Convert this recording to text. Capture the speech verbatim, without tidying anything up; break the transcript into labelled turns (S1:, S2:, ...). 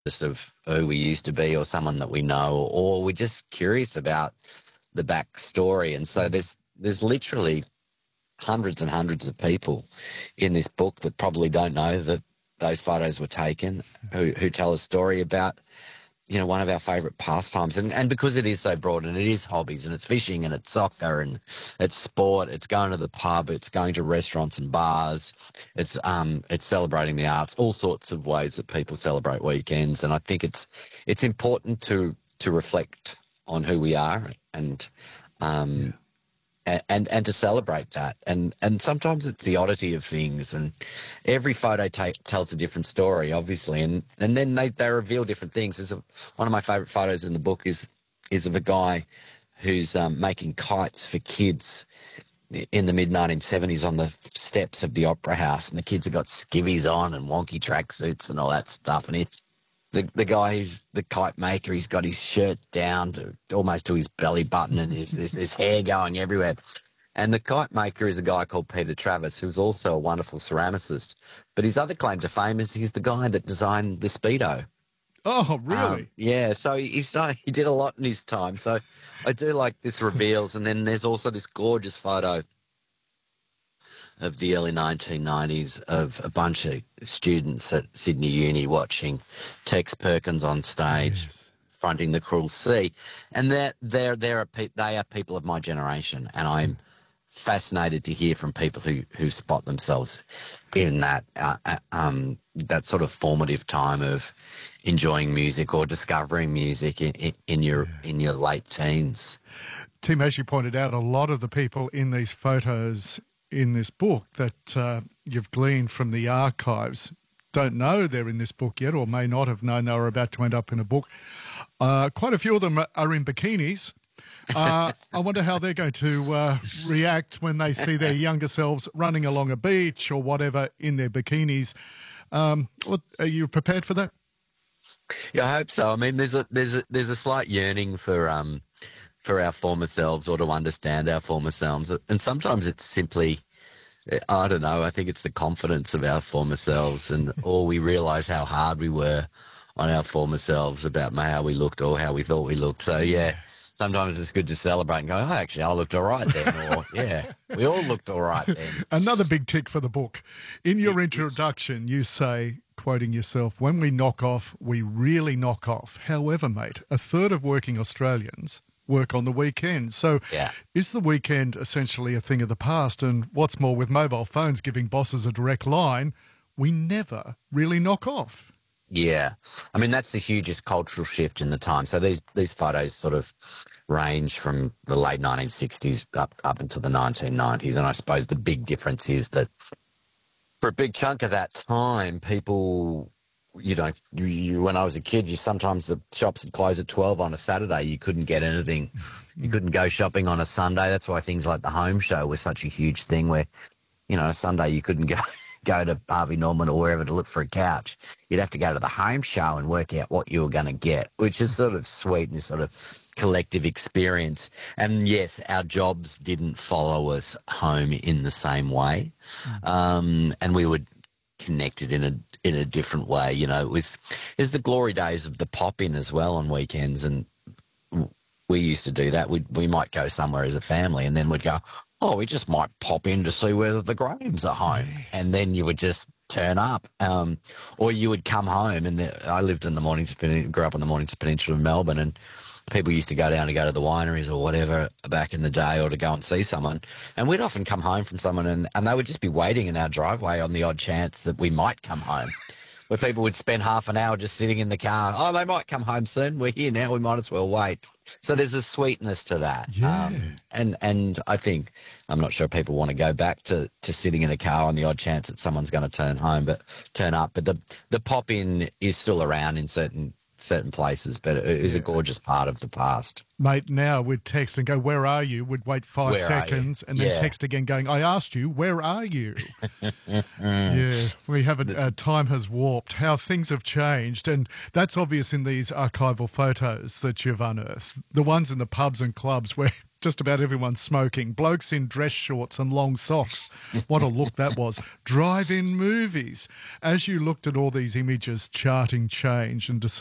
S1: just of who we used to be or someone that we know, or we're just curious about the backstory. And so there's there's literally hundreds and hundreds of people in this book that probably don't know that those photos were taken, who who tell a story about, you know, one of our favourite pastimes. And, and because it is so broad, and it is hobbies, and it's fishing, and it's soccer, and it's sport, it's going to the pub, it's going to restaurants and bars, it's um it's celebrating the arts, all sorts of ways that people celebrate weekends. And I think it's it's important to to reflect on who we are, and um
S2: Yeah.
S1: a- and and to celebrate that. And and sometimes it's the oddity of things, and every photo ta- tells a different story, obviously, and and then they, they reveal different things. There's a, one of my favorite photos in the book is is of a guy who's um, making kites for kids in the mid nineteen seventies on the steps of the Opera House, and the kids have got skivvies on and wonky tracksuits and all that stuff, and he the the guy, he's the kite maker, he's got his shirt down to almost to his belly button, and there's, there's, there's hair going everywhere. And the kite maker is a guy called Peter Travis, who's also a wonderful ceramicist. But his other claim to fame is he's the guy that designed the Speedo.
S2: Oh, really?
S1: Um, yeah, so he- he's done, he did a lot in his time. So I do like this reveals. And then there's also this gorgeous photo of the early nineteen nineties of a bunch of students at Sydney Uni watching Tex Perkins on stage,
S2: Yes.
S1: fronting the Cruel Sea. And they're, they're, they're a pe- they are people of my generation, and I'm fascinated to hear from people who, who spot themselves in that uh, uh, um, that sort of formative time of enjoying music or discovering music in, in, in your in your late teens.
S2: Tim, as you pointed out, a lot of the people in these photos in this book that uh, you've gleaned from the archives don't know they're in this book yet, or may not have known they were about to end up in a book. Uh, quite a few of them are in bikinis. Uh, I wonder how they're going to uh, react when they see their younger selves running along a beach or whatever in their bikinis. Um, what, are you prepared for that?
S1: Yeah, I hope so. I mean, there's a there's a there's a slight yearning for um for our former selves, or to understand our former selves, and sometimes it's simply, I don't know, I think it's the confidence of our former selves, and or we realise how hard we were on our former selves about how we looked or how we thought we looked. So yeah, sometimes it's good to celebrate and go, oh, actually, I looked all right then, or yeah, we all looked all right then.
S2: Another big tick for the book. In your introduction, you say, quoting yourself, when we knock off, we really knock off. However, mate, a third of working Australians work on the weekend. So
S1: Yeah.
S2: is the weekend essentially a thing of the past? And what's more, with mobile phones giving bosses a direct line, we never really knock off.
S1: Yeah. I mean, that's the hugest cultural shift in the time. So these these photos sort of range from the late nineteen sixties up, up into the nineteen nineties. And I suppose the big difference is that for a big chunk of that time, people, you know, you, you, when I was a kid, you sometimes the shops would close at twelve on a Saturday. You couldn't get anything. You couldn't go shopping on a Sunday. That's why things like the Home Show was such a huge thing, where, you know, a Sunday you couldn't go go to Harvey Norman or wherever to look for a couch. You'd have to go to the Home Show and work out what you were going to get, which is sort of sweet and this sort of collective experience. And yes, our jobs didn't follow us home in the same way, um, and we were connected in a in a different way. You know, it was it was the glory days of the pop-in as well on weekends, and we used to do that. We we might go somewhere as a family, and then we'd go, oh, we just might pop in to see whether the Grahams are home.
S2: Yes.
S1: And then you would just turn up. Um, or you would come home, and the, I lived in the Mornington Peninsula, grew up in the Mornington Peninsula of Melbourne, and people used to go down to go to the wineries or whatever back in the day, or to go and see someone. And we'd often come home from someone, and, and they would just be waiting in our driveway on the odd chance that we might come home. Where people would spend half an hour just sitting in the car. Oh, they might come home soon. We're here now. We might as well wait. So there's a sweetness to that.
S2: Yeah.
S1: Um, and and I think, I'm not sure people want to go back to, to sitting in a car on the odd chance that someone's going to turn home, but turn up. But the the pop in is still around in certain certain places, but it is a gorgeous part of the past.
S2: Mate, now we'd text and go, where are you? We'd wait five
S1: Where are
S2: seconds
S1: you?
S2: and then
S1: Yeah.
S2: text again going, I asked you, where are you? Yeah, we have a, uh, time has warped, how things have changed. And that's obvious in these archival photos that you've unearthed. The ones in the pubs and clubs where just about everyone smoking. Blokes in dress shorts and long socks. What a look that was. Drive-in movies. As you looked at all these images charting change and decided